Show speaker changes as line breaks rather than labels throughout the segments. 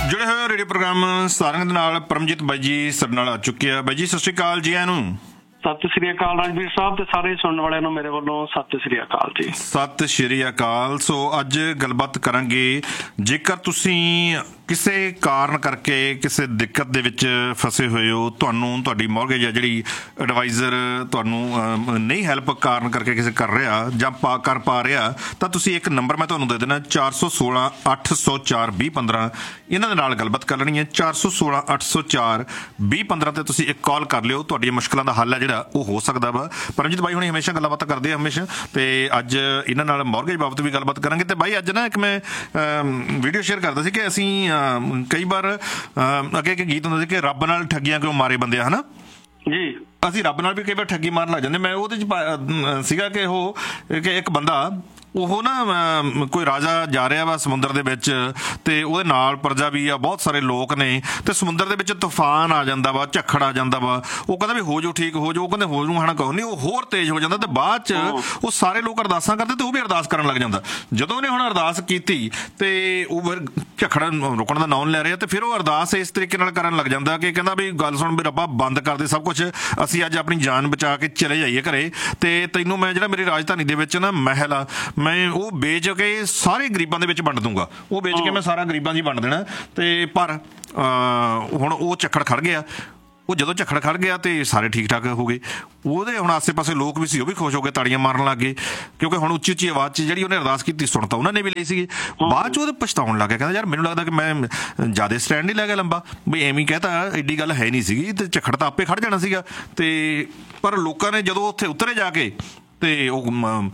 जुड़े हुए radio programme Sarang दे नाल परमजीत बाई जी ਸਾਡੇ ਨਾਲ ਆ ਚੁੱਕੇ ਆ। ਬਾਈ ਜੀ ਸਤਿ ਸ਼੍ਰੀ ਅਕਾਲ ਜੀ। ਇਹਨੂੰ
ਸਤਿ ਸ੍ਰੀ ਅਕਾਲ ਰਾਜਵੀਰ ਸਾਹਿਬ ਤੇ ਸਾਰੇ ਸੁਣਨ ਵਾਲਿਆਂ ਨੂੰ ਮੇਰੇ ਵੱਲੋਂ ਸਤਿ ਸ੍ਰੀ ਅਕਾਲ ਜੀ।
ਸਤਿ ਸ਼੍ਰੀ ਅਕਾਲ। ਸੋ ਅੱਜ ਗੱਲਬਾਤ ਕਰਾਂਗੇ, ਜੇਕਰ ਤੁਸੀਂ ਕਿਸੇ ਕਾਰਨ ਕਰਕੇ ਕਿਸੇ ਦਿੱਕਤ ਦੇ ਵਿੱਚ ਫਸੇ ਹੋਏ ਹੋ, ਤੁਹਾਨੂੰ ਤੁਹਾਡੀ ਮੌਰਗੇਜ ਆ ਜਿਹੜੀ ਐਡਵਾਈਜ਼ਰ ਤੁਹਾਨੂੰ ਨਹੀਂ ਹੈਲਪ ਕਾਰਨ ਕਰਕੇ ਕਿਸੇ ਕਰ ਰਿਹਾ ਜਾਂ ਕਰ ਪਾ ਰਿਹਾ, ਤਾਂ ਤੁਸੀਂ ਇੱਕ ਨੰਬਰ ਮੈਂ ਤੁਹਾਨੂੰ ਦੇ ਦੇਣਾ 416 804 2015। ਇਹਨਾਂ ਦੇ ਨਾਲ ਗੱਲਬਾਤ ਕਰ ਲੈਣੀ ਹੈ। 416 804 2015 ਤੇ ਤੁਸੀਂ ਇੱਕ ਕਾਲ ਕਰ ਲਿਓ। ਤੁਹਾਡੀਆਂ ਮੁਸ਼ਕਲਾਂ ਦਾ ਹੱਲ ਹੈ ਜਿਹੜਾ ਉਹ ਹੋ ਸਕਦਾ ਵਾ। ਪਰਮਜੀਤ ਬਾਈ ਹੁਣੀ ਹਮੇਸ਼ਾ ਗੱਲਬਾਤ ਕਰਦੇ ਆ ਹਮੇਸ਼ਾ, ਤੇ ਅੱਜ ਇਹਨਾਂ ਨਾਲ ਮੌਰਗੇਜ ਬਾਬਤ ਵੀ ਗੱਲਬਾਤ ਕਰਾਂਗੇ। ਤੇ ਬਾਈ ਅੱਜ ਨਾ ਇੱਕ ਮੈਂ ਵੀਡੀਓ ਸ਼ੇਅਰ ਕਰਦਾ ਸੀ ਕਿ ਅਸੀਂ ਕਈ ਵਾਰ ਅੱਗੇ ਇੱਕ ਗੀਤ ਹੁੰਦਾ ਸੀ ਕਿ ਰੱਬ ਨਾਲ ਠੱਗੀਆਂ ਕਿਉਂ ਮਾਰੇ ਬੰਦੇ ਆ, ਹਨਾ
ਜੀ। ਅਸੀਂ
ਰੱਬ ਨਾਲ ਵੀ ਕਈ ਵਾਰ ਠੱਗੀ ਮਾਰਨ ਲੱਗ ਜਾਂਦੇ। ਮੈਂ ਉਹਦੇ 'ਚ ਸੀਗਾ ਕਿ ਕਿ ਇੱਕ ਬੰਦਾ ਉਹ ਨਾ ਕੋਈ ਰਾਜਾ ਜਾ ਰਿਹਾ ਵਾ ਸਮੁੰਦਰ ਦੇ ਵਿੱਚ, ਤੇ ਉਹਦੇ ਨਾਲ ਪ੍ਰਜਾ ਵੀ ਆ, ਬਹੁਤ ਸਾਰੇ ਲੋਕ ਨੇ, ਤੇ ਸਮੁੰਦਰ ਦੇ ਵਿੱਚ ਤੂਫਾਨ ਆ ਜਾਂਦਾ ਵਾ, ਝੱਖੜ ਆ ਜਾਂਦਾ ਵਾ। ਉਹ ਕਹਿੰਦਾ ਵੀ ਹੋ ਜਾਓ, ਠੀਕ ਹੋ ਜਾਓ। ਉਹ ਕਹਿੰਦੇ ਹੋ ਜੂ ਹਣਾ ਕਹੋ ਨਹੀਂ, ਉਹ ਹੋਰ ਤੇਜ਼ ਹੋ ਜਾਂਦਾ। ਤੇ ਬਾਅਦ 'ਚ ਉਹ ਸਾਰੇ ਲੋਕ ਅਰਦਾਸਾਂ ਕਰਦੇ ਤੇ ਉਹ ਵੀ ਅਰਦਾਸ ਕਰਨ ਲੱਗ ਜਾਂਦਾ। ਜਦੋਂ ਉਹਨੇ ਹੁਣ ਅਰਦਾਸ ਕੀਤੀ ਤੇ ਉਹ ਫਿਰ ਝੱਖੜ ਰੁਕਣ ਦਾ ਨਾਂ ਲੈ ਰਿਹਾ, ਤੇ ਫਿਰ ਉਹ ਅਰਦਾਸ ਇਸ ਤਰੀਕੇ ਨਾਲ ਕਰਨ ਲੱਗ ਜਾਂਦਾ ਕਿ ਕਹਿੰਦਾ ਵੀ ਗੱਲ ਸੁਣ ਵੀ ਰੱਬਾ, ਬੰਦ ਕਰਦੇ ਸਭ ਕੁਛ, ਅਸੀਂ ਅੱਜ ਆਪਣੀ ਜਾਨ ਬਚਾ ਕੇ ਚਲੇ ਜਾਈਏ ਘਰੇ, ਤੇ ਤੈਨੂੰ ਮੈਂ ਜਿਹੜਾ ਮੇਰੀ ਰਾਜਧਾਨੀ ਦੇ ਵਿੱਚ ਨਾ ਮਹਿਲ ਆ, ਮੈਂ ਉਹ ਵੇਚ ਕੇ ਸਾਰੇ ਗਰੀਬਾਂ ਦੇ ਵਿੱਚ ਵੰਡ ਦੂੰਗਾ। ਉਹ ਵੇਚ ਕੇ ਮੈਂ ਸਾਰਾ ਗਰੀਬਾਂ 'ਚ ਵੰਡ ਦੇਣਾ। ਤੇ ਪਰ ਹੁਣ ਉਹ ਝੱਖੜ ਖੜ ਗਿਆ। ਉਹ ਜਦੋਂ ਝੱਖੜ ਖੜ ਗਿਆ ਤੇ ਸਾਰੇ ਠੀਕ ਠਾਕ ਹੋ ਗਏ। ਉਹਦੇ ਹੁਣ ਆਸੇ ਪਾਸੇ ਲੋਕ ਵੀ ਸੀ, ਉਹ ਵੀ ਖੁਸ਼ ਹੋ ਕੇ ਤਾੜੀਆਂ ਮਾਰਨ ਲੱਗ ਗਏ, ਕਿਉਂਕਿ ਹੁਣ ਉੱਚੀ ਉੱਚੀ ਆਵਾਜ਼ 'ਚ ਜਿਹੜੀ ਉਹਨੇ ਅਰਦਾਸ ਕੀਤੀ ਸੁਣ ਤਾਂ ਉਹਨਾਂ ਨੇ ਵੀ ਲਈ ਸੀਗੀ। ਬਾਅਦ 'ਚ ਉਹਦੇ ਪਛਤਾਉਣ ਲੱਗ ਗਿਆ, ਕਹਿੰਦਾ ਯਾਰ ਮੈਨੂੰ ਲੱਗਦਾ ਕਿ ਮੈਂ ਜ਼ਿਆਦਾ ਸਟੈਂਡ ਨਹੀਂ ਲੈ ਗਿਆ ਲੰਬਾ, ਵੀ ਐਵੇਂ ਕਹਿਤਾ, ਐਡੀ ਗੱਲ ਹੈ ਨਹੀਂ ਸੀਗੀ, ਤੇ ਝੱਖੜ ਤਾਂ ਆਪੇ ਖੜ ਜਾਣਾ ਸੀਗਾ। ਤੇ ਪਰ ਲੋਕਾਂ ਨੇ ਜਦੋਂ ਉੱਥੇ ਉਤਰੇ ਜਾ ਕੇ ਤੇ ਉਹ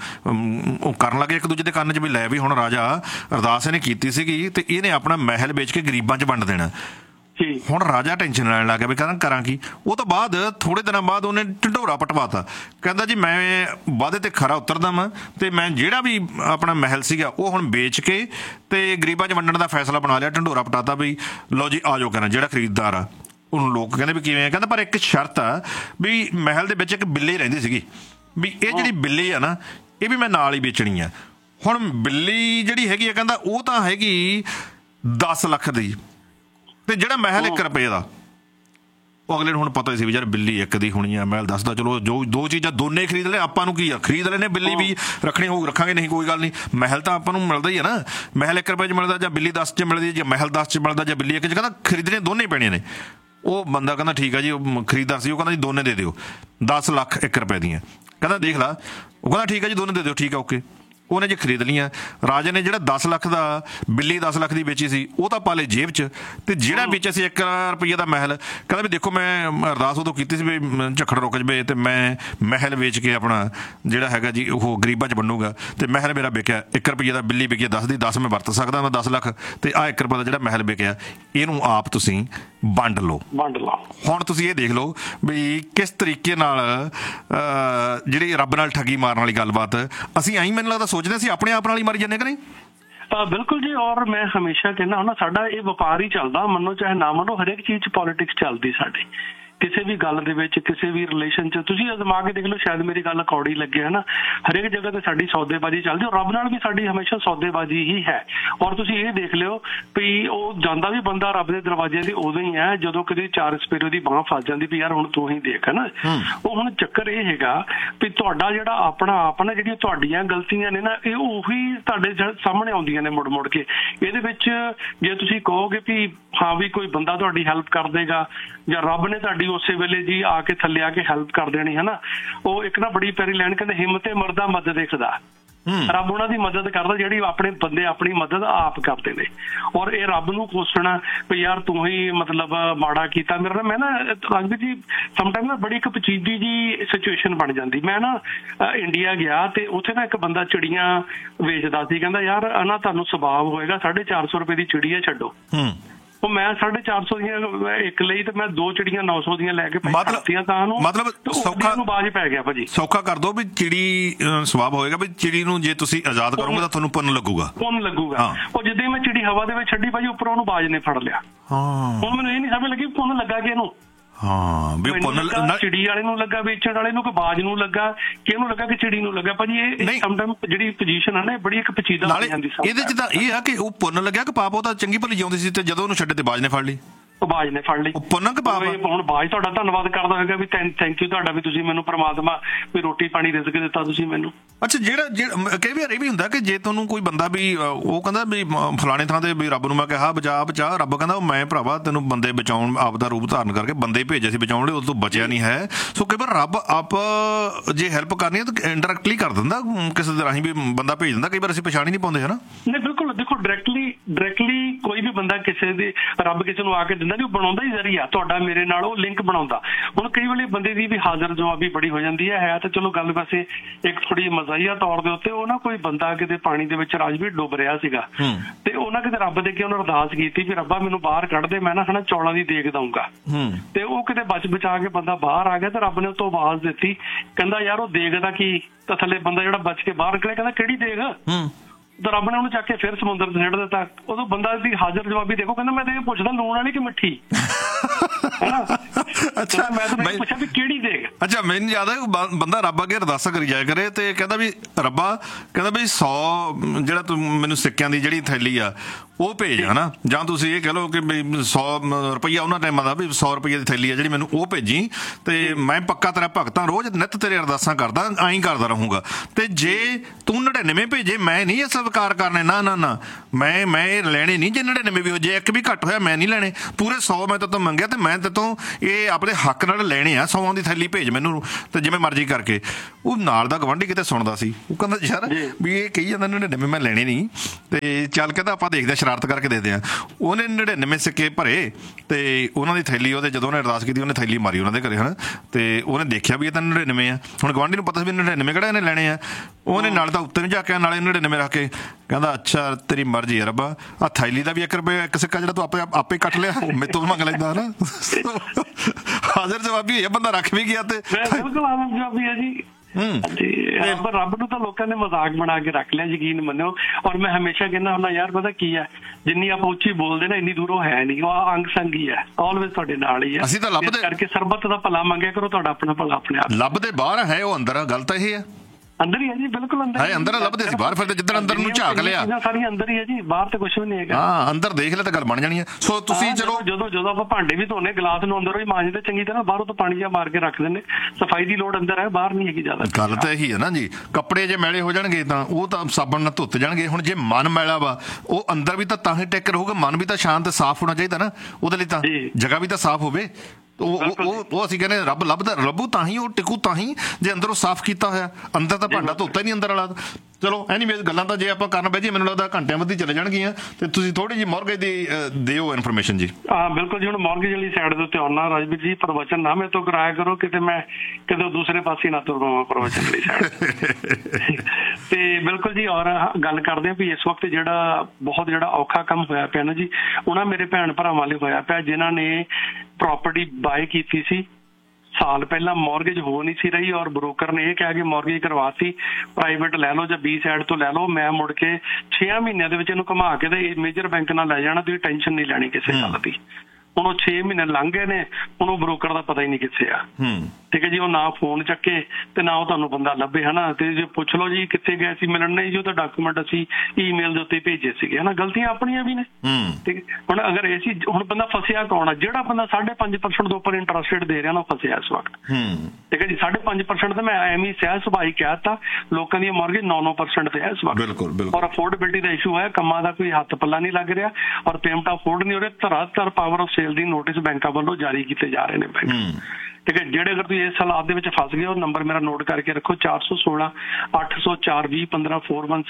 ਕਰਨ ਲੱਗੇ ਇੱਕ ਦੂਜੇ ਦੇ ਕੰਨ 'ਚ ਵੀ ਲੈ ਵੀ ਹੁਣ ਰਾਜਾ ਅਰਦਾਸ ਇਹਨੇ ਕੀਤੀ ਸੀਗੀ ਤੇ ਇਹਨੇ ਆਪਣਾ ਮਹਿਲ ਵੇਚ ਕੇ ਗਰੀਬਾਂ 'ਚ ਵੰਡ ਦੇਣਾ। ਹੁਣ ਰਾਜਾ ਟੈਨਸ਼ਨ ਲੈਣ ਲੱਗ ਗਿਆ ਵੀ ਕਰਾਂ ਕੀ। ਉਹ ਤੋਂ ਬਾਅਦ ਥੋੜੇ ਦਿਨਾਂ ਬਾਅਦ ਉਹਨੇ ਢਿੰਡੋਰਾ ਪਟਵਾਤਾ। ਕਹਿੰਦਾ ਜੀ ਮੈਂ ਵਾਅਦੇ ਤੇ ਖਰਾ ਉਤਰਦਾ ਵਾਂ, ਤੇ ਮੈਂ ਜਿਹੜਾ ਵੀ ਆਪਣਾ ਮਹਿਲ ਸੀਗਾ ਉਹ ਹੁਣ ਵੇਚ ਕੇ ਤੇ ਗਰੀਬਾਂ 'ਚ ਵੰਡਣ ਦਾ ਫੈਸਲਾ ਬਣਾ ਲਿਆ। ਢਿੰਡੋਰਾ ਪਟਾਤਾ ਵੀ ਲਓ ਜੀ ਆ ਜਾਓ, ਕਹਿੰਦਾ ਜਿਹੜਾ ਖਰੀਦਦਾਰ ਆ। ਉਹਨੂੰ ਲੋਕ ਕਹਿੰਦੇ ਵੀ ਕਿਵੇਂ? ਕਹਿੰਦਾ ਪਰ ਇੱਕ ਸ਼ਰਤ ਆ ਵੀ ਮਹਿਲ ਦੇ ਵਿੱਚ ਇੱਕ ਬਿੱਲੀ ਰਹਿੰਦੀ ਸੀਗੀ, ਵੀ ਇਹ ਜਿਹੜੀ ਬਿੱਲੀ ਆ ਨਾ ਇਹ ਵੀ ਮੈਂ ਨਾਲ ਹੀ ਵੇਚਣੀ ਆ। ਹੁਣ ਬਿੱਲੀ ਜਿਹੜੀ ਹੈਗੀ ਆ ਕਹਿੰਦਾ ਉਹ ਤਾਂ ਹੈਗੀ 10 ਲੱਖ ਦੀ, ਤੇ ਜਿਹੜਾ ਮਹਿਲ 1 ਰੁਪਏ ਦਾ। ਉਹ ਅਗਲੇ ਨੂੰ ਹੁਣ ਪਤਾ ਸੀ ਵੀ ਯਾਰ ਬਿੱਲੀ 1 ਦੀ ਹੋਣੀ ਆ, ਮਹਿਲ 10 ਦਾ। ਚਲੋ ਜੋ ਦੋ ਚੀਜ਼ਾਂ ਦੋਨੇ ਖਰੀਦ ਲੈ, ਆਪਾਂ ਨੂੰ ਕੀ ਆ, ਖਰੀਦ ਲੈਣੇ। ਬਿੱਲੀ ਵੀ ਰੱਖਣੀ ਹੋਊ ਰੱਖਾਂਗੇ, ਨਹੀਂ ਕੋਈ ਗੱਲ ਨਹੀਂ। ਮਹਿਲ ਤਾਂ ਆਪਾਂ ਨੂੰ ਮਿਲਦਾ ਹੀ ਆ ਨਾ। ਮਹਿਲ 1 ਰੁਪਏ 'ਚ ਮਿਲਦਾ, ਜਾਂ ਬਿੱਲੀ 10 'ਚ ਮਿਲਦੀ, ਜਾਂ ਮਹਿਲ 10 'ਚ ਮਿਲਦਾ, ਜਾਂ ਬਿੱਲੀ 1 'ਚ। ਕਹਿੰਦਾ ਖਰੀਦਣੇ ਦੋਨੇ ਪੈਣੇ ਨੇ। ਉਹ ਬੰਦਾ ਕਹਿੰਦਾ ਠੀਕ ਆ ਜੀ, ਉਹ ਖਰੀਦਦਾਰ ਸੀ, ਉਹ ਕਹਿੰਦਾ ਜੀ ਦੋਨੇ ਦੇ ਦਿਓ 10 ਲੱਖ 1 ਰੁਪਏ ਦੀਆਂ। ਕਹਿੰਦਾ ਦੇਖ ਲਾ। ਉਹ ਕਹਿੰਦਾ ਠੀਕ ਆ ਜੀ, ਦੋਨੇ ਦੇ ਦਿਓ। ਠੀਕ ਆ, ਓਕੇ। ਉਹਨੇ ਜੇ ਖਰੀਦ ਲਈਆਂ। ਰਾਜੇ ਨੇ ਜਿਹੜਾ 10 ਲੱਖ ਦਾ ਬਿੱਲੀ 10 ਲੱਖ ਦੀ ਵੇਚੀ ਸੀ ਉਹ ਤਾਂ ਪਾ ਲਏ ਜੇਬ 'ਚ, ਤੇ ਜਿਹੜਾ ਵੇਚਿਆ ਸੀ 1 ਰੁਪਈਏ ਦਾ ਮਹਿਲ, ਕਹਿੰਦਾ ਵੀ ਦੇਖੋ ਮੈਂ ਅਰਦਾਸ ਉਦੋਂ ਕੀਤੀ ਸੀ ਵੀ ਝੱਖੜ ਰੁਕ ਜਵੇ ਤੇ ਮੈਂ ਮਹਿਲ ਵੇਚ ਕੇ ਆਪਣਾ ਜਿਹੜਾ ਹੈਗਾ ਜੀ ਉਹ ਗਰੀਬਾਂ 'ਚ ਵੰਡੂਗਾ, ਤੇ ਮਹਿਲ ਮੇਰਾ ਵਿਕਿਆ 1 ਰੁਪਈਏ ਦਾ, ਬਿੱਲੀ ਵਿਕੀ 10 ਦੀ। 10 ਮੈਂ ਵਰਤ ਸਕਦਾ, ਮੈਂ 10 ਲੱਖ, ਤੇ ਆਹ 1 ਰੁਪਏ ਦਾ ਜਿਹੜਾ ਮਹਿਲ ਵਿਕਿਆ ਇਹਨੂੰ ਆਪ ਤੁਸੀਂ ਵੰਡ ਲਓ। ਹੁਣ ਤੁਸੀਂ ਇਹ ਦੇਖ ਲਓ ਵੀ ਕਿਸ ਤਰੀਕੇ ਨਾਲ ਜਿਹੜੀ ਰੱਬ ਨਾਲ ਠੱਗੀ ਮਾਰਨ ਵਾਲੀ ਗੱਲਬਾਤ ਅਸੀਂ ਆਈ ਮੈਨੂੰ ਲੱਗਦਾ ਸੋਚਦੇ ਅਸੀਂ ਆਪਣੇ ਆਪ ਨਾਲ ਹੀ ਮਾਰੀ ਜਾਂਦੇ ਕਿ ਨਹੀਂ?
ਬਿਲਕੁਲ ਜੀ। ਔਰ ਮੈਂ ਹਮੇਸ਼ਾ ਕਹਿੰਦਾ ਹੁੰਦਾ ਸਾਡਾ ਇਹ ਵਪਾਰ ਹੀ ਚੱਲਦਾ, ਮੰਨੋ ਚਾਹੇ ਨਾ ਮੰਨੋ, ਹਰੇਕ ਚੀਜ਼ 'ਚ ਪੋਲੀਟਿਕਸ ਚੱਲਦੀ ਸਾਡੀ। ਕਿਸੇ ਵੀ ਗੱਲ ਦੇ ਵਿੱਚ, ਕਿਸੇ ਵੀ ਰਿਲੇਸ਼ਨ 'ਚ ਤੁਸੀਂ ਅਜ਼ਮਾ ਕੇ ਦੇਖ ਲਓ, ਸ਼ਾਇਦ ਮੇਰੀ ਗੱਲ ਕੌੜੀ ਲੱਗੇ, ਹੈ ਨਾ। ਹਰੇਕ ਜਗ੍ਹਾ ਤੇ ਸਾਡੀ ਸੌਦੇਬਾਜ਼ੀ ਚੱਲਦੀ, ਔਰ ਰੱਬ ਨਾਲ ਵੀ ਸਾਡੀ ਹਮੇਸ਼ਾ ਸੌਦੇਬਾਜ਼ੀ ਹੀ ਹੈ। ਔਰ ਤੁਸੀਂ ਇਹ ਦੇਖ ਲਿਓ ਵੀ ਉਹ ਜਾਂਦਾ ਵੀ ਬੰਦਾ ਰੱਬ ਦੇ ਦਰਵਾਜ਼ੇ ਦੀ ਉਦੋਂ ਹੀ ਹੈ ਜਦੋਂ ਕਦੇ 4 ਸਪੇਰੋ ਦੀ ਬਾਂਹ ਫਸ ਜਾਂਦੀ ਵੀ ਯਾਰ ਹੁਣ ਤੂੰ ਹੀ ਦੇਖ, ਹੈ ਨਾ। ਉਹ ਹੁਣ ਚੱਕਰ ਇਹ ਹੈਗਾ ਵੀ ਤੁਹਾਡਾ ਜਿਹੜਾ ਆਪਣਾ ਆਪ ਨਾ, ਜਿਹੜੀਆਂ ਤੁਹਾਡੀਆਂ ਗਲਤੀਆਂ ਨੇ ਨਾ, ਇਹ ਉਹੀ ਤੁਹਾਡੇ ਸਾਹਮਣੇ ਆਉਂਦੀਆਂ ਨੇ ਮੁੜ ਮੁੜ ਕੇ। ਇਹਦੇ ਵਿੱਚ ਜੇ ਤੁਸੀਂ ਕਹੋਗੇ ਵੀ ਹਾਂ ਵੀ ਕੋਈ ਬੰਦਾ ਤੁਹਾਡੀ ਹੈਲਪ ਕਰ ਦੇਗਾ, ਜਾਂ ਰੱਬ ਨੇ ਤੁਹਾਡੀ ਉਸੇ ਵੇਲੇ ਜੀ ਆ ਕੇ ਥੱਲੇ ਆ ਕੇ ਹੈਲਪ ਕਰ ਦੇਣੀ, ਹੈ ਨਾ। ਉਹ ਇੱਕ ਨਾ ਬੜੀ ਪਿਆਰੀ ਲਾਈਨ ਕਹਿੰਦੇ, ਹਿੰਮਤੇ ਮਰਦਾ ਮਦਦ ਦੇਖਦਾ। ਰੱਬ ਉਹਨਾਂ ਦੀ ਮਦਦ ਕਰਦਾ ਜਿਹੜੀ ਆਪਣੇ ਬੰਦੇ ਆਪਣੀ ਮਦਦ ਆਪ ਕਰਦੇ ਨੇ। ਔਰ ਇਹ ਰੱਬ ਨੂੰ ਕੋਸਣਾ ਵੀ ਯਾਰ ਤੂੰ ਹੀ ਮਤਲਬ ਮਾੜਾ ਕੀਤਾ ਮੇਰੇ ਨਾਲ। ਮੈਂ ਨਾ ਰਾਜਵੀਰ ਜੀ ਸਮਟਾਈਮ ਨਾ ਬੜੀ ਇੱਕ ਪਚੀਦੀ ਜੀ ਸਿਚੁਏਸ਼ਨ ਬਣ ਜਾਂਦੀ। ਮੈਂ ਨਾ ਇੰਡੀਆ ਗਿਆ ਤੇ ਉੱਥੇ ਨਾ ਇੱਕ ਬੰਦਾ ਚਿੜੀਆਂ ਵੇਚਦਾ ਸੀ। ਕਹਿੰਦਾ ਯਾਰ ਨਾ ਤੁਹਾਨੂੰ ਸਵਾਬ ਹੋਏਗਾ 450 ਰੁਪਏ ਦੀ ਚਿੜੀ ਹੈ, ਛੱਡੋ। ਉਹ ਮੈਂ 450 ਦੀਆਂ ਇੱਕ ਲਈ ਤੇ ਮੈਂ 2 ਚਿੜੀਆਂ 900 ਦੀਆਂ ਲੈ ਕੇ ਪਾਤੀਆਂ ਤਾਂ ਉਹਨੂੰ, ਮਤਲਬ ਸੌਖਾ ਨੂੰ ਬਾਜ ਪੈ ਗਿਆ ਭਾਜੀ। ਸੌਖਾ ਕਰ ਦੋ ਵੀ ਚਿੜੀ ਸਵਾਬ ਹੋਏਗਾ ਵੀ ਚਿੜੀ ਨੂੰ ਜੇ ਤੁਸੀਂ ਆਜ਼ਾਦ ਕਰੋਗੇ ਤਾਂ ਤੁਹਾਨੂੰ ਪੁੰਨ ਲੱਗੂਗਾ। ਉਹ ਜਿੱਦਾਂ ਹੀ ਮੈਂ ਚਿੜੀ ਹਵਾ ਦੇ ਵਿੱਚ ਛੱਡੀ ਭਾਜੀ, ਉੱਪਰੋਂ ਉਹਨੂੰ ਬਾਜ ਨੇ ਫੜ ਲਿਆ। ਹੁਣ ਮੈਨੂੰ ਇਹ ਨਹੀਂ ਸਮਝ ਲੱਗੀ ਪੁੰਨ ਲੱਗਾ ਕਿ ਇਹਨੂੰ।
ਹਾਂ ਵੀ
ਚਿੜੀ ਵਾਲੇ ਨੂੰ ਲੱਗਾ, ਵੇਚਣ ਵਾਲੇ ਨੂੰ, ਕਿ ਬਾਜ ਨੂੰ ਲੱਗਾ, ਕਿਹਨੂੰ ਲੱਗਾ, ਕਿ ਚਿੜੀ ਨੂੰ ਲੱਗਾ। ਭਾਜੀ ਇਹ ਸਮਟਾਈਮ ਜਿਹੜੀ ਪੋਜੀਸ਼ਨ ਆ ਨਾ, ਬੜੀ ਇੱਕ ਪਚੀਦਾ ਬਣ ਜਾਂਦੀ।
ਇਹਦੇ ਚ ਤਾਂ ਇਹ ਆ ਕਿ ਉਹ ਪੁੰਨ ਲੱਗਿਆ ਕਿ ਪਾਪ, ਉਹ ਤਾਂ ਚੰਗੀ ਭਲੀ ਜਿਉਂਦੀ ਸੀ ਤੇ ਜਦੋਂ ਉਹਨੂੰ ਛੱਡੇ ਤੇ ਬਾਜ ਨੇ ਫੜ ਲਈ,
ਬਾਜ ਨੇ ਫੜ ਲਈ।
ਪੁੰਨ ਕਿ ਪਾਪ?
ਹੁਣ ਬਾਜ ਤੁਹਾਡਾ ਧੰਨਵਾਦ ਕਰਦਾ ਹੋਏਗਾ ਵੀ ਥੈਂਕ ਯੂ ਤੁਹਾਡਾ, ਵੀ ਤੁਸੀਂ ਮੈਨੂੰ ਪ੍ਰਮਾਤਮਾ ਵੀ ਰੋਟੀ ਪਾਣੀ ਰਿਜ਼ਕ ਦਿੱਤਾ ਤੁਸੀਂ ਮੈਨੂੰ।
ਅੱਛਾ, ਜਿਹੜਾ ਕਈ ਵਾਰ ਇਹ ਵੀ ਹੁੰਦਾ ਕਿ ਜੇ ਤੁਹਾਨੂੰ ਕੋਈ ਬੰਦਾ ਵੀ ਉਹ ਕਹਿੰਦਾ ਵੀ ਫਲਾਣੇ ਥਾਂ ਤੇ ਵੀ ਰੱਬ ਨੂੰ ਮੈਂ ਕਿਹਾ ਬਚਾ, ਰੱਬ ਕਹਿੰਦਾ ਮੈਂ ਭਰਾਵਾ ਤੈਨੂੰ ਬੰਦੇ ਬਚਾਉਣ, ਆਪ ਦਾ ਰੂਪ ਧਾਰਨ ਕਰਕੇ ਬੰਦੇ ਭੇਜੇ ਸੀ ਬਚਾਉਣ ਲਈ, ਉਹ ਤੋਂ ਬਚਿਆ ਨਹੀਂ ਹੈ। ਸੋ ਕਈ ਵਾਰ ਰੱਬ ਆਪ ਜੇ ਹੈਲਪ ਕਰਨੀ ਹੈ ਤਾਂ ਇੰਡਾਇਰੈਕਟਲੀ ਕਰ ਦਿੰਦਾ, ਕਿਸੇ ਦੇ ਰਾਹੀਂ ਵੀ ਬੰਦਾ ਭੇਜ ਦਿੰਦਾ, ਕਈ ਵਾਰ ਅਸੀਂ ਪਛਾਣ ਹੀ ਨਹੀਂ ਪਾਉਂਦੇ, ਹੈ ਨਾ?
ਨਹੀਂ ਬਿਲਕੁਲ, ਦੇਖੋ ਡਾਇਰੈਕਟਲੀ ਕੋਈ ਵੀ ਬੰਦਾ ਕਿਸੇ ਦੇ, ਰੱਬ ਕਿਸੇ ਨੂੰ ਆ ਕੇ ਦਿੰਦਾ, ਉਹ ਬਣਾਉਂਦਾ ਹੀ ਜ਼ਰੀਆ ਤੁਹਾਡਾ ਮੇਰੇ ਨਾਲ, ਉਹ ਲਿੰਕ ਬਣਾਉਂਦਾ। ਹੁਣ ਕਈ ਵੇਲੇ ਬੰਦੇ ਦੀ ਵੀ ਹਾਜ਼ਰ ਜਵਾਬੀ ਬੜੀ ਹੋ ਜਾਂਦੀ ਹੈ ਤਾਂ ਚਲੋ ਗੱਲ ਵੈਸੇ ਇੱਕ ਥੋੜੀ ਮਜ਼ਾਹੀਆ ਤੌਰ ਦੇ ਉੱਤੇ। ਉਹ ਨਾ ਕੋਈ ਬੰਦਾ ਕਿਤੇ ਪਾਣੀ ਦੇ ਵਿੱਚ ਰਾਜਵੀਰ ਡੁੱਬ ਰਿਹਾ ਸੀਗਾ ਤੇ ਉਹਨਾਂ ਕਿਤੇ ਰੱਬ ਦੇ ਅੱਗੇ ਉਹਨਾਂ ਅਰਦਾਸ ਕੀਤੀ ਵੀ ਰੱਬਾ ਮੈਨੂੰ ਬਾਹਰ ਕੱਢ ਦੇ, ਮੈਂ ਨਾ ਹਨਾ ਚੌਲਾਂ ਦੀ ਦੇਗ ਦਊਂਗਾ। ਤੇ ਉਹ ਕਿਤੇ ਬਚਾ ਕੇ ਬੰਦਾ ਬਾਹਰ ਆ ਗਿਆ ਤੇ ਰੱਬ ਨੇ ਉਹ ਤੋਂ ਆਵਾਜ਼ ਦਿੱਤੀ, ਕਹਿੰਦਾ ਯਾਰ ਉਹ ਦੇਗ ਦਾ ਕੀ? ਤਾਂ ਥੱਲੇ ਬੰਦਾ ਜਿਹੜਾ ਬਚ ਕੇ ਬਾਹਰ ਨਿਕਲਿਆ ਕਹਿੰਦਾ ਕਿਹੜੀ ਦੇਗ? ਤਾਂ ਰੱਬ ਨੇ ਉਹਨੂੰ ਚੱਕ ਕੇ ਫਿਰ ਸਮੁੰਦਰ 'ਚ ਸਿੱਟ ਦਿੱਤਾ। ਉਦੋਂ ਬੰਦਾ ਦੀ ਹਾਜ਼ਰ ਜਵਾਬੀ ਦੇਖੋ, ਕਹਿੰਦਾ ਮੈਂ ਤਾਂ ਇਹ ਪੁੱਛਦਾ ਲੂਣ ਵਾਲੀ ਕਿ ਮਿੱਠੀ? ਅੱਛਾ, ਮੈਂ ਤਾਂ ਪੁੱਛਿਆ ਵੀ ਕਿਹੜੀ ਦੇਗ? ਅੱਛਾ,
ਮੈਨੂੰ ਯਾਦ ਹੈ ਬੰਦਾ ਰੱਬ ਅੱਗੇ ਅਰਦਾਸਾਂ ਕਰੀ ਜਾਇਆ ਕਰੇ ਤੇ ਕਹਿੰਦਾ ਵੀ ਰੱਬਾ, ਕਹਿੰਦਾ ਵੀ 100 ਜਿਹੜਾ ਤੂੰ ਮੈਨੂੰ ਸਿੱਕਿਆਂ ਦੀ ਜਿਹੜੀ ਥੈਲੀ ਆ ਉਹ ਭੇਜ, ਹਨਾ, ਜਾਂ ਤੁਸੀਂ ਇਹ ਕਹਿ ਲਓ ਕਿ 100 ਰੁਪਈਆ ਉਹਨਾਂ ਟਾਈਮਾਂ ਦਾ ਵੀ 100 ਰੁਪਈਏ ਦੀ ਥੈਲੀ ਆ ਜਿਹੜੀ ਮੈਨੂੰ ਉਹ ਭੇਜੀ ਤੇ ਮੈਂ ਪੱਕਾ ਤੇਰਾ ਭਗਤਾਂ, ਰੋਜ਼ ਨਿੱਤ ਤੇਰੇ ਅਰਦਾਸਾਂ ਕਰਦਾ, ਐਂ ਕਰਦਾ ਰਹੂੰਗਾ। ਤੇ ਜੇ ਤੂੰ 99 ਭੇਜੇ ਮੈਂ ਨਹੀਂ ਇਹ ਸਵੀਕਾਰ ਕਰਨੇ, ਨਾ ਮੈਂ ਇਹ ਲੈਣੇ ਨਹੀਂ। ਜੇ 99 ਵੀ ਹੋ ਜੇ, ਇੱਕ ਵੀ ਘੱਟ ਹੋਇਆ ਮੈਂ ਨਹੀਂ ਲੈਣੇ, ਪੂਰੇ 100 ਮੈਂ ਤੇਤੋਂ ਮੰਗਿਆ ਤੇ ਮੈਂ ਤੇਤੋਂ ਇਹ ਆਪਣੇ ਹੱਕ ਨਾਲ ਲੈਣੇ ਆ। 100 ਦੀ ਥੈਲੀ ਭੇਜ ਮੈਨੂੰ ਤੇ ਜਿਵੇਂ ਮਰਜ਼ੀ ਕਰਕੇ। ਉਹ ਨਾਲ ਦਾ ਗਵਾਂਢੀ ਕਿਤੇ ਸੁਣਦਾ ਸੀ, ਉਹ ਕਹਿੰਦਾ ਯਾਰ ਵੀ ਇਹ ਕਹੀ ਜਾਂਦਾ 99 ਮੈਂ ਲੈਣੇ ਨਹੀਂ, ਤੇ ਚੱਲ ਕਹਿੰਦਾ ਆਪਾਂ ਦੇਖਦੇ ਸ਼ਰਾਰਤ ਕਰਕੇ ਦੇਖਦੇ ਆ। ਉਹਨੇ 99 ਸਿੱਕੇ ਭਰੇ ਤੇ ਉਹਨਾਂ ਦੀ ਥੈਲੀ, ਉਹਦੇ ਜਦੋਂ ਉਹਨੇ ਅਰਦਾਸ ਕੀਤੀ ਉਹਨੇ ਥੈਲੀ ਮਾਰੀ ਉਹਨਾਂ ਦੇ ਘਰੇ, ਹਨਾ, ਤੇ ਉਹਨੇ ਦੇਖਿਆ ਵੀ ਇਹ ਤਾਂ 99 ਆ। ਹੁਣ ਗਵਾਂਢੀ ਨੂੰ ਪਤਾ ਸੀ ਵੀ 99 ਕਿਹੜਾ ਇਹਨੇ ਲੈਣੇ ਆ। ਉਹਨੇ ਨਾਲ ਤਾਂ ਉੱਤੇ ਨੂੰ ਝਾਕਿਆ, ਨਾਲੇ 99 ਰੱਖ ਕੇ ਕਹਿੰਦਾ ਅੱਛਾ ਤੇਰੀ ਮਰਜ਼ੀ ਆ ਰੱਬਾ, ਆ ਥੈਲੀ ਦਾ ਵੀ 1 ਰੁਪਏ ਇੱਕ ਸਿੱਕਾ ਜਿਹੜਾ ਤੂੰ ਆਪੇ ਕੱਟ ਲਿਆ, ਮੇਰੇ ਤੋਂ ਮੰਗ ਲੈਂਦਾ, ਹਨਾ। ਹਾਜ਼ਰ ਜਵਾਬੀ ਇਹ ਬੰਦਾ ਰੱਖ ਵੀ ਗਿਆ ਤੇ
ਬਿਲਕੁਲ ਹਾਜ਼ਰ ਜਵਾਬੀ ਹੈ ਜੀ। ਰੱਬ ਨੂੰ ਤਾਂ ਲੋਕਾਂ ਨੇ ਮਜ਼ਾਕ ਬਣਾ ਕੇ ਰੱਖ ਲਿਆ, ਯਕੀਨ ਮੰਨਿਓ। ਔਰ ਮੈਂ ਹਮੇਸ਼ਾ ਕਹਿੰਦਾ ਹੁੰਦਾ ਯਾਰ ਪਤਾ ਕੀ ਹੈ, ਜਿੰਨੀ ਆਪਾਂ ਉੱਚੀ ਬੋਲਦੇ ਨਾ ਇੰਨੀ ਦੂਰੋਂ ਹੈ ਨਹੀਂ, ਉਹ ਅੰਗ ਸੰਗ ਹੀ ਹੈ, ਆਲਵੇਜ਼ ਤੁਹਾਡੇ ਨਾਲ ਹੀ ਹੈ।
ਅਸੀਂ ਤਾਂ ਲੱਭਦੇ
ਕਰਕੇ ਸਰਬੱਤ ਦਾ ਭਲਾ ਮੰਗਿਆ ਕਰੋ, ਤੁਹਾਡਾ ਆਪਣਾ ਭਲਾ ਆਪਣੇ ਆਪ।
ਲੱਭਦੇ ਬਾਹਰ ਹੈ, ਉਹ ਅੰਦਰ ਆ, ਗੱਲ ਤਾਂ ਇਹ ਹੈ।
ਅੰਦਰ ਹੀ ਹੈ ਜੀ, ਬਿਲਕੁਲ ਅੰਦਰ
ਹੈ, ਅੰਦਰ ਲੱਭਦੇ ਸੀ ਬਾਹਰ ਫਿਰਦੇ, ਜਿੱਦਣ ਅੰਦਰ ਨੂੰ ਝਾਕ ਲਿਆ
ਸਾਰੀਆਂ ਅੰਦਰ ਹੀ ਹੈ ਜੀ, ਬਾਹਰ ਤੇ ਕੁਝ ਵੀ ਨਹੀਂ ਹੈਗਾ।
ਹਾਂ, ਅੰਦਰ ਦੇਖ ਲਿਆ ਤਾਂ ਗੱਲ ਬਣ ਜਾਣੀ ਹੈ। ਸੋ ਤੁਸੀਂ ਚਲੋ
ਜਦੋਂ ਆਪਾਂ ਭਾਂਡੇ ਵੀ ਧੋਨੇ, ਗਲਾਸ ਨੂੰ ਅੰਦਰੋਂ ਹੀ ਮਾਂਜਦੇ ਚੰਗੀ ਤਰ੍ਹਾਂ, ਬਾਹਰੋਂ ਤਾਂ ਪਾਣੀ ਜਿਹਾ ਮਾਰ ਕੇ ਰੱਖ ਦਿੰਦੇ। ਸਫਾਈ ਦੀ ਲੋੜ ਅੰਦਰ ਹੈ, ਬਾਹਰ ਨਹੀਂ ਹੈਗੀ ਜ਼ਿਆਦਾ।
ਗੱਲ ਤਾਂ ਇਹੀ ਹੈ ਨਾ ਜੀ। ਕੱਪੜੇ ਜੇ ਮੈਲੇ ਹੋ ਜਾਣਗੇ ਤਾਂ ਉਹ ਤਾਂ ਸਾਬਣ ਨਾਲ ਧੁੱਤ ਜਾਣਗੇ। ਹੁਣ ਜੇ ਮਨ ਮੈਲਾ ਵਾ, ਉਹ ਅੰਦਰ ਵੀ ਤਾਂ ਹੀ ਟਿਕ ਰਹੂਗਾ। ਮਨ ਵੀ ਤਾਂ ਸ਼ਾਂਤ ਤੇ ਸਾਫ਼ ਹੋਣਾ ਚਾਹੀਦਾ ਨਾ, ਉਹਦੇ ਲਈ ਤਾਂ ਜਗ੍ਹਾ ਵੀ ਤਾਂ ਸਾਫ਼ ਹੋਵੇ। ਉਹ ਅਸੀਂ ਕਹਿੰਦੇ ਰੱਬ ਲੱਭੂ ਤਾਂ ਹੀ, ਉਹ ਟਿਕੂ ਤਾਂ ਹੀ ਜੇ ਅੰਦਰੋਂ ਸਾਫ਼ ਕੀਤਾ ਹੋਇਆ। ਅੰਦਰ ਤਾਂ ਭਾਂਡਾ ਧੋਤਾ ਹੀ ਨਹੀਂ ਅੰਦਰ ਵਾਲਾ। ਚਲੋ ਐਨੀਵੇਜ਼, ਗੱਲਾਂ ਤਾਂ ਜੇ ਆਪਾਂ ਕਰਨ ਬਹਿ ਜਾਈਏ ਮੈਨੂੰ ਲੱਗਦਾ ਘੰਟਿਆਂ ਵੱਧ ਹੀ ਚਲੇ ਜਾਣਗੀਆਂ। ਤੇ ਤੁਸੀਂ ਥੋੜੀ ਜਿਹੀ ਮੌਰਗੇਜ ਦੀ ਦਿਓ ਇਨਫੋਰਮੇਸ਼ਨ ਜੀ। ਹਾਂ
ਬਿਲਕੁਲ ਜੀ। ਹੁਣ ਮੌਰਗੇਜ ਵਾਲੀ ਸਾਈਡ ਦੇ ਉੱਤੇ ਆਉਣਾ ਰਾਜਵੀਰ ਜੀ, ਪ੍ਰਵਚਨ ਨਾ ਮੇਰੇ ਤੋਂ ਕਰਾਇਆ ਕਰੋ, ਕਿਤੇ ਮੈਂ ਕਿਤੇ ਦੂਸਰੇ ਪਾਸੇ ਨਾ ਤੁਰ ਪਾਵਾਂ ਪ੍ਰਵਚਨ ਵਾਲੀ ਸਾਈਡ ਤੇ। ਬਿਲਕੁਲ ਜੀ। ਔਰ ਗੱਲ ਕਰਦੇ ਹਾਂ ਵੀ ਇਸ ਵਕਤ ਜਿਹੜਾ ਔਖਾ ਕੰਮ ਹੋਇਆ ਪਿਆ ਨਾ ਜੀ, ਉਹਨਾਂ ਮੇਰੇ ਭੈਣ ਭਰਾਵਾਂ ਲਈ ਹੋਇਆ ਪਿਆ ਜਿਨ੍ਹਾਂ ਨੇ ਪ੍ਰਾਪਰਟੀ ਬਾਏ ਕੀਤੀ ਸੀ ਸਾਲ ਪਹਿਲਾਂ, ਮੌਰਗੇਜ ਹੋ ਨਹੀਂ ਸੀ ਰਹੀ ਔਰ ਬ੍ਰੋਕਰ ਨੇ ਇਹ ਕਿਹਾ ਕਿ ਮੌਰਗੇਜ ਕਰਵਾਤੀ, ਪ੍ਰਾਈਵੇਟ ਲੈ ਲਓ ਜਾਂ ਬੀ ਸਾਈਡ ਤੋਂ ਲੈ ਲਓ, ਮੈਂ ਮੁੜ ਕੇ 6 ਮਹੀਨਿਆਂ ਦੇ ਵਿੱਚ ਇਹਨੂੰ ਘੁਮਾ ਕੇ ਤੇ ਮੇਜਰ ਬੈਂਕ ਨਾਲ ਲੈ ਜਾਣਾ, ਤੁਸੀਂ ਟੈਨਸ਼ਨ ਨਹੀਂ ਲੈਣੀ ਕਿਸੇ ਗੱਲ ਦੀ। ਹੁਣ ਉਹ 6 ਮਹੀਨੇ ਲੰਘ ਗਏ ਨੇ, ਹੁਣ ਉਹ ਬ੍ਰੋਕਰ ਦਾ ਪਤਾ ਹੀ ਨਹੀਂ ਕਿੱਥੇ ਆ। ਠੀਕ ਹੈ ਜੀ। ਉਹ ਨਾ ਫੋਨ ਚੱਕੇ ਤੇ ਨਾ ਉਹ ਤੁਹਾਨੂੰ ਬੰਦਾ ਲੱਭੇ, ਹਨਾ। ਤੇ ਜੇ ਪੁੱਛ ਲਓ ਜੀ ਕਿੱਥੇ ਗਏ ਸੀ ਮਿਲਣ, ਨਹੀਂ ਜੀ ਉਹ ਤਾਂ ਡਾਕੂਮੈਂਟ ਅਸੀਂ ਈਮੇਲ ਦੇ ਉੱਤੇ ਭੇਜੇ ਸੀਗੇ, ਹਨਾ। ਗਲਤੀਆਂ ਆਪਣੀਆਂ ਵੀ ਨੇ। ਠੀਕ ਹੈ। ਹੁਣ ਅਗਰ ਇਹ ਸੀ, ਹੁਣ ਬੰਦਾ ਫਸਿਆ ਕੌਣ ਆ? ਜਿਹੜਾ ਬੰਦਾ 5.5% ਤੋਂ ਉੱਪਰ ਇੰਟਰਸਟ ਰੇਟ ਦੇ ਰਿਹਾ ਨਾ, ਉਹ ਫਸਿਆ ਇਸ ਵਕਤ। ਠੀਕ ਹੈ ਜੀ। 5.5% ਤੇ ਮੈਂ ਐਵੇਂ ਸਹਿਜ ਸੁਭਾਈ ਕਹਿਤਾ, ਲੋਕਾਂ ਦੀ ਮੌਰਗੇਜ 9% ਤੇ ਹੈ ਇਸ ਵਕਤ। ਔਰ ਅਫੋਰਡੇਬਿਲਿਟੀ ਦਾ ਇਸ਼ੂ ਹੈ, ਕੰਮਾਂ ਦਾ ਕੋਈ ਹੱਥ ਪੱਲਾ ਨਹੀਂ ਲੱਗ ਰਿਹਾ ਔਰ ਪੇਮੈਂਟ ਅਫੋਰਡ ਨਹੀਂ ਹੋ ਰਹੀ। ਧਰਾਤਰ power of sale the notice ਬੈਂਕਾਂ ਵੱਲੋਂ ਜਾਰੀ ਕੀਤੇ ਜਾ ਰਹੇ ਨੇ ਬੈਂਕ। ਠੀਕ ਹੈ। ਜਿਹੜੇ ਅਗਰ ਤੁਸੀਂ ਇਸ ਹਾਲਾਤ ਦੇ ਵਿੱਚ ਫਸ ਗਏ, ਉਹ ਨੰਬਰ ਮੇਰਾ ਨੋਟ ਕਰਕੇ ਰੱਖੋ, 416 804 2015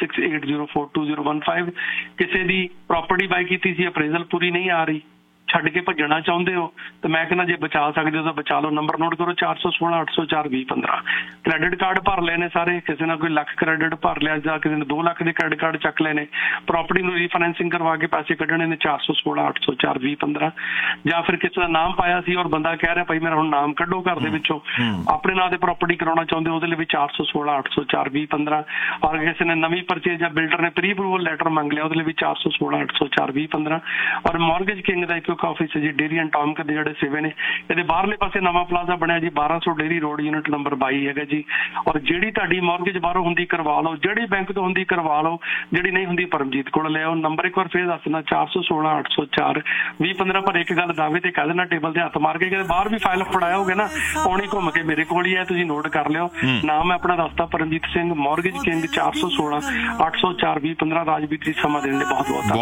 4168042015। ਕਿਸੇ ਦੀ ਪ੍ਰਾਪਰਟੀ ਬਾਈ ਕੀਤੀ ਸੀ, ਅਪਰੇਜ਼ਲ ਪੂਰੀ ਨਹੀਂ ਆ ਰਹੀ, ਛੱਡ ਕੇ ਭੱਜਣਾ ਚਾਹੁੰਦੇ ਹੋ ਤਾਂ ਮੈਂ ਕਹਿੰਦਾ ਜੇ ਬਚਾ ਸਕਦੇ ਹੋ ਤਾਂ ਬਚਾ ਲਓ। ਨੰਬਰ ਨੋਟ ਕਰੋ, 416 804 2015। ਕ੍ਰੈਡਿਟ ਕਾਰਡ ਭਰ ਲਏ ਨੇ ਸਾਰੇ, ਕਿਸੇ ਨੇ ਕੋਈ ਲੱਖ ਕ੍ਰੈਡਿਟ ਭਰ ਲਿਆ ਜਾਂ ਕਿਸੇ ਨੇ 2 ਲੱਖ ਦੇ ਕ੍ਰੈਡਿਟ ਕਾਰਡ ਚੱਕ ਲਏ ਨੇ, ਪ੍ਰਾਪਰਟੀ ਨੂੰ ਰੀਫਾਈਨੈਂਸਿੰਗ ਕਰਵਾ ਕੇ ਪੈਸੇ ਕੱਢਣੇ ਨੇ, 416 804 2015। ਜਾਂ ਫਿਰ ਕਿਸੇ ਦਾ ਨਾਮ ਪਾਇਆ ਸੀ ਔਰ ਬੰਦਾ ਕਹਿ ਰਿਹਾ ਭਾਈ ਮੇਰਾ ਹੁਣ ਨਾਮ ਕੱਢੋ ਘਰ ਦੇ ਵਿੱਚੋਂ, ਆਪਣੇ ਨਾਂ ਤੇ ਪ੍ਰਾਪਰਟੀ ਕਰਾਉਣਾ ਚਾਹੁੰਦੇ, ਉਹਦੇ ਲਈ ਵੀ 416 804 2015। ਔਰ ਕਿਸੇ ਨੇ ਨਵੀਂ ਪਰਚੇਜ ਜਾਂ ਬਿਲਡਰ ਨੇ ਪ੍ਰੀ ਅਪਰੂਵਲ ਲੈਟਰ ਮੰਗ ਲਿਆ, ਉਹਦੇ ਲਈ ਵੀ 416 804 2015। ਔਰ ਮੌਰਗੇਜ ਕਿੰਗ ਦਾ ਇੱਕ ਮਿਲਕ ਆਫਿਸ ਜੀ ਡੇਰੀ ਐਂਡ ਟਾਮਕ ਦੇ ਜਿਹੜੇ ਸੇਵੇ ਨੇ, ਇਹਦੇ ਬਾਹਰਲੇ ਪਾਸੇ ਨਵਾਂ ਪਲਾਜ਼ਾ ਬਣਿਆ ਜੀ 1200 ਡੇਰੀ ਰੋਡ ਯੂਨਿਟ ਨੰਬਰ 22 ਹੈਗਾ ਜੀ। ਔਰ ਜਿਹੜੀ ਤੁਹਾਡੀ ਮੌਰਗੇਜ ਬਾਹਰੋਂ ਹੁੰਦੀ ਕਰਵਾ ਲਓ, ਜਿਹੜੀ ਬੈਂਕ ਤੋਂ ਹੁੰਦੀ ਕਰਵਾ ਲਓ, ਜਿਹੜੀ ਨਹੀਂ ਹੁੰਦੀ ਪਰਮਜੀਤ ਕੋਲ ਲੈ ਆਓ। ਨੰਬਰ ਇੱਕ ਵਾਰ ਫੇਰ ਦੱਸਣਾ 416 804 2015। ਪਰ ਇੱਕ ਗੱਲ ਦਾਅਵੇ ਤੇ ਕਹਿ ਦੇਣਾ ਟੇਬਲ ਤੇ ਹੱਥ ਮਾਰ ਕੇ ਕਿ ਬਾਹਰ ਵੀ ਫਾਈਲ ਫੜਾਇਆ ਹੋਗੇ ਨਾ, ਆਉਣੀ ਘੁੰਮ ਕੇ ਮੇਰੇ ਕੋਲ ਹੀ ਹੈ, ਤੁਸੀਂ ਨੋਟ ਕਰ ਲਿਓ। ਨਾਮ ਮੈਂ ਆਪਣਾ ਦੱਸਦਾ ਪਰਮਜੀਤ ਸਿੰਘ, ਮੌਰਗੇਜ ਕਿੰਗ, 416 804 2015। ਰਾਜਵੀਰ ਜੀ ਸਮਾਂ ਦੇਣ ਲਈ ਬਹੁਤ ਬਹੁਤ